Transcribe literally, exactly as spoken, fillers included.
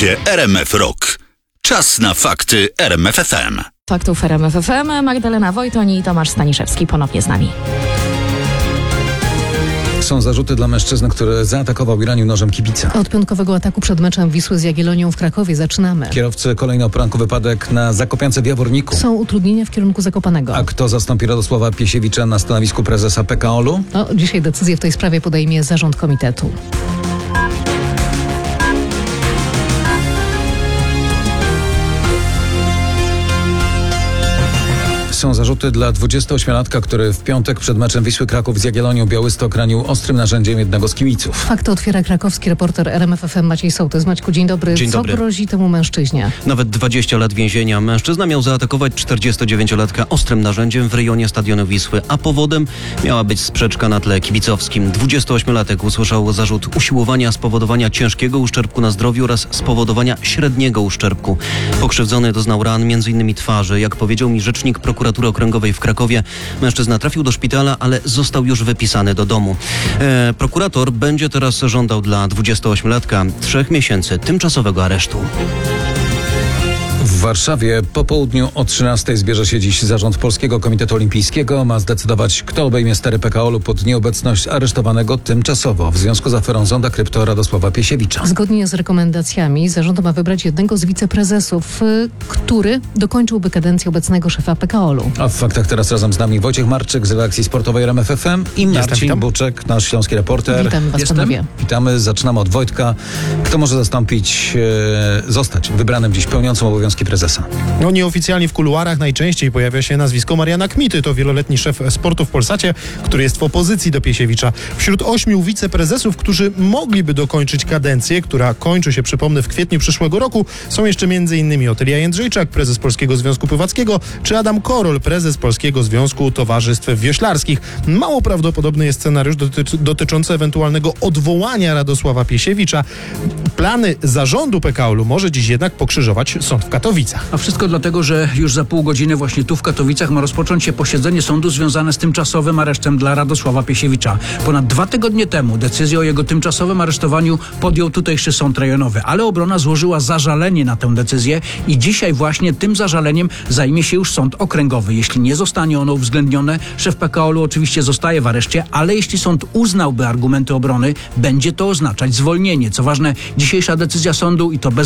Słuchacie R M F Rock. Czas na fakty R M F F M. Faktów R M F F M, Magdalena Wojtoń i Tomasz Staniszewski ponownie z nami. Są zarzuty dla mężczyzny, który zaatakował i ranił nożem kibica. Od piątkowego ataku przed meczem Wisły z Jagiellonią w Krakowie zaczynamy. Kierowcy kolejny o poranku wypadek na Zakopiance w Jaworniku. Są utrudnienia w kierunku Zakopanego. A kto zastąpi Radosława Piesiewicza na stanowisku prezesa P K O L-u? No, dzisiaj decyzję w tej sprawie podejmie zarząd komitetu. Są zarzuty dla dwudziestoośmiolatka, który w piątek przed meczem Wisły Kraków z Jagiellonią Białystok ranił ostrym narzędziem jednego z kibiców. Fakty otwiera krakowski reporter R M F F M Maciej Sołtys. Maćku, dzień dobry. Dzień Co dobry. grozi temu mężczyźnie? Nawet dwadzieścia lat więzienia. Mężczyzna miał zaatakować czterdziestodziewięciolatka ostrym narzędziem w rejonie stadionu Wisły, a powodem miała być sprzeczka na tle kibicowskim. dwudziestoośmiolatek usłyszał zarzut usiłowania spowodowania ciężkiego uszczerbku na zdrowiu oraz spowodowania średniego uszczerbku. Pokrzywdzony doznał ran między innymi twarzy. Jak powiedział mi rzecznik prokuratury okręgowej w Krakowie, mężczyzna trafił do szpitala, ale został już wypisany do domu. E, prokurator będzie teraz żądał dla dwudziestoośmiolatka trzech miesięcy tymczasowego aresztu. W Warszawie po południu o trzynastej zbierze się dziś zarząd Polskiego Komitetu Olimpijskiego. Ma zdecydować, kto obejmie stery P K O L-u pod nieobecność aresztowanego tymczasowo w związku z aferą Zonda Krypto Radosława Piesiewicza. Zgodnie z rekomendacjami zarząd ma wybrać jednego z wiceprezesów, y, który dokończyłby kadencję obecnego szefa P K O L-u. A w faktach teraz razem z nami Wojciech Marczyk z redakcji sportowej R M F F M i Marcin witam. Buczek, nasz śląski reporter. Witam was, Jestem. panowie. Witamy, zaczynamy od Wojtka. Kto może zastąpić, e, zostać wybranym dziś pełniącym obowiązki prezesa? No nieoficjalnie w kuluarach najczęściej pojawia się nazwisko Mariana Kmity. To wieloletni szef sportu w Polsacie, który jest w opozycji do Piesiewicza. Wśród ośmiu wiceprezesów, którzy mogliby dokończyć kadencję, która kończy się, przypomnę, w kwietniu przyszłego roku, są jeszcze m.in. Otylia Jędrzejczak, prezes Polskiego Związku Pływackiego, czy Adam Korol, prezes Polskiego Związku Towarzystw Wioślarskich. Mało prawdopodobny jest scenariusz dotyczy, dotyczący ewentualnego odwołania Radosława Piesiewicza. Plany zarządu P K O L-u może dziś jednak pokrzyżować sąd w Katowicach. A wszystko dlatego, że już za pół godziny właśnie tu w Katowicach ma rozpocząć się posiedzenie sądu związane z tymczasowym aresztem dla Radosława Piesiewicza. Ponad dwa tygodnie temu decyzję o jego tymczasowym aresztowaniu podjął tutejszy sąd rejonowy, ale obrona złożyła zażalenie na tę decyzję i dzisiaj właśnie tym zażaleniem zajmie się już sąd okręgowy. Jeśli nie zostanie ono uwzględnione, szef P K O L-u oczywiście zostaje w areszcie, ale jeśli sąd uznałby argumenty obrony, będzie to oznaczać zwolnienie. Co ważne, dzisiejsza decyzja sądu i to bez